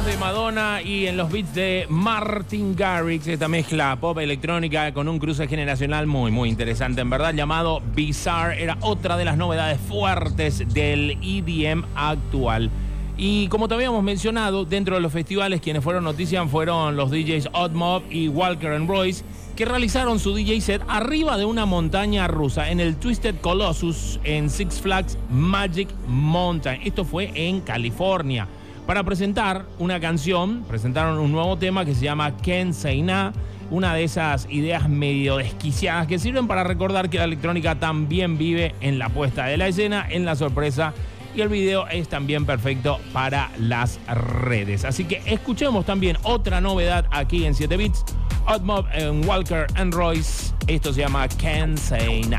de Madonna y en los beats de Martin Garrix, esta mezcla pop electrónica con un cruce generacional muy interesante, en verdad, llamado Bizarre. Era otra de las novedades fuertes del EDM actual. Y como te habíamos mencionado, dentro de los festivales quienes fueron noticia fueron los DJs Odd Mob y Walker and Royce, que realizaron su DJ set arriba de una montaña rusa en el Twisted Colossus en Six Flags Magic Mountain. Esto fue en California. Para presentar una canción, presentaron un nuevo tema que se llama Can't Say Nah, una de esas ideas medio desquiciadas que sirven para recordar que la electrónica también vive en la puesta de la escena, en la sorpresa, y el video es también perfecto para las redes. Así que escuchemos también otra novedad aquí en 7 Bits, Odd Mob en Walker and Royce. Esto se llama Can't Say Nah.